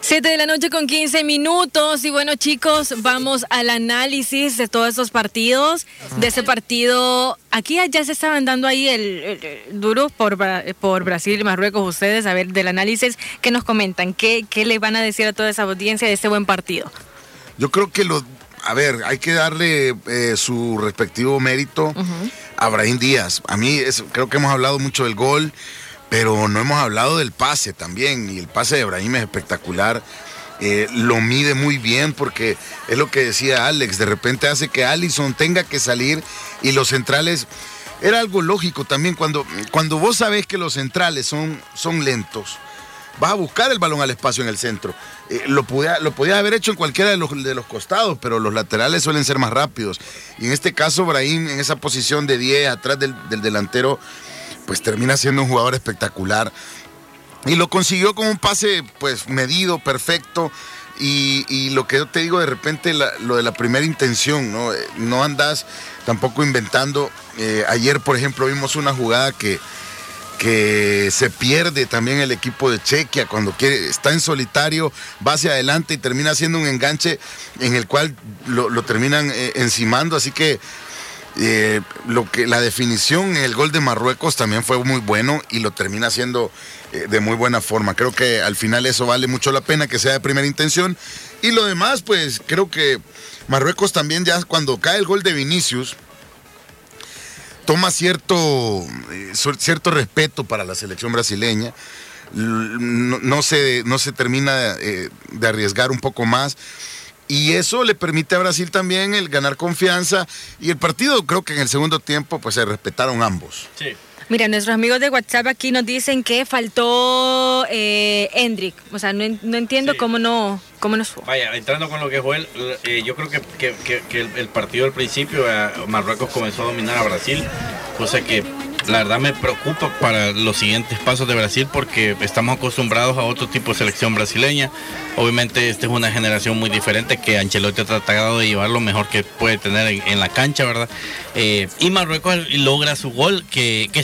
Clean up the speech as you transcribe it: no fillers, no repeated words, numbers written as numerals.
7:15 y bueno, chicos, vamos al análisis de todos estos partidos, de ese partido. Aquí ya se estaban dando ahí el duro por Brasil y Marruecos. Ustedes, a ver, del análisis, ¿qué nos comentan? ¿Qué le van a decir a toda esa audiencia de este buen partido? Yo creo que hay que darle su respectivo mérito a Brahim Díaz. A mí creo que hemos hablado mucho del gol, pero no hemos hablado del pase también, y el pase de Brahim es espectacular. Lo mide muy bien, porque es lo que decía Alex, de repente hace que Alisson tenga que salir, y los centrales, era algo lógico también, cuando vos sabés que los centrales son lentos, vas a buscar el balón al espacio en el centro. Lo podía haber hecho en cualquiera de los costados, pero los laterales suelen ser más rápidos, y en este caso Brahim, en esa posición de 10 atrás del delantero, pues termina siendo un jugador espectacular, y lo consiguió con un pase pues medido, perfecto. Y lo que yo te digo, de repente lo de la primera intención, no andás tampoco inventando. Ayer, por ejemplo, vimos una jugada que se pierde también el equipo de Chequia cuando está en solitario, va hacia adelante y termina haciendo un enganche en el cual lo terminan encimando. Así que la definición en el gol de Marruecos también fue muy bueno, y lo termina haciendo de muy buena forma. Creo que al final eso vale mucho la pena, que sea de primera intención. Y lo demás, pues creo que Marruecos también, ya cuando cae el gol de Vinicius, toma cierto respeto para la selección brasileña. No se termina de arriesgar un poco más, y eso le permite a Brasil también el ganar confianza, y el partido, creo que en el segundo tiempo pues se respetaron ambos. Sí. Mira, nuestros amigos de WhatsApp aquí nos dicen que faltó Endrick. O sea, no entiendo. Sí. cómo no fue. Vaya, entrando con lo que fue, yo creo que el partido al principio, Marruecos comenzó a dominar a Brasil, cosa que la verdad me preocupa para los siguientes pasos de Brasil, porque estamos acostumbrados a otro tipo de selección brasileña. Obviamente esta es una generación muy diferente, que Ancelotti ha tratado de llevar lo mejor que puede tener en la cancha, ¿verdad? Y Marruecos logra su gol, que